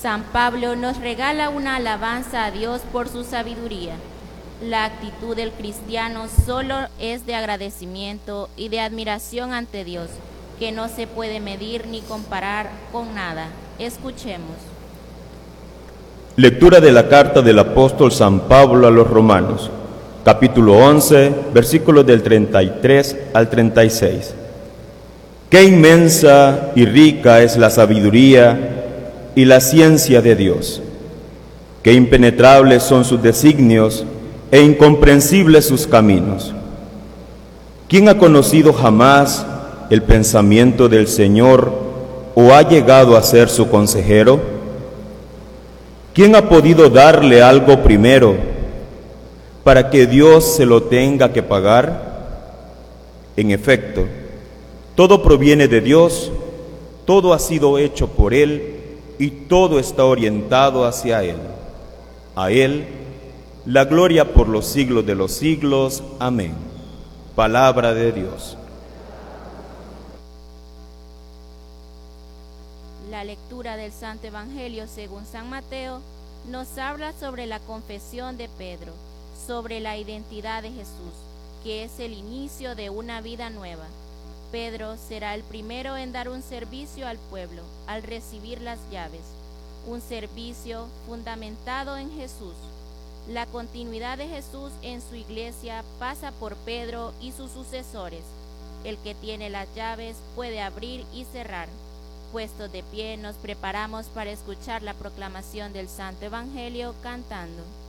San Pablo nos regala una alabanza a Dios por su sabiduría. La actitud del cristiano solo es de agradecimiento y de admiración ante Dios, que no se puede medir ni comparar con nada. Escuchemos. Lectura de la carta del apóstol San Pablo a los Romanos, capítulo 11, versículos del 33 al 36. Qué inmensa y rica es la sabiduría y la ciencia de Dios. Qué impenetrables son sus designios e incomprensibles sus caminos. ¿Quién ha conocido jamás el pensamiento del Señor o ha llegado a ser su consejero? ¿Quién ha podido darle algo primero para que Dios se lo tenga que pagar? En efecto, todo proviene de Dios, todo ha sido hecho por Él y todo está orientado hacia Él. A Él, la gloria por los siglos de los siglos. Amén. Palabra de Dios. La lectura del Santo Evangelio según San Mateo nos habla sobre la confesión de Pedro, sobre la identidad de Jesús, que es el inicio de una vida nueva. Pedro será el primero en dar un servicio al pueblo, al recibir las llaves, un servicio fundamentado en Jesús. La continuidad de Jesús en su iglesia pasa por Pedro y sus sucesores. El que tiene las llaves puede abrir y cerrar. Puestos de pie, nos preparamos para escuchar la proclamación del Santo Evangelio cantando.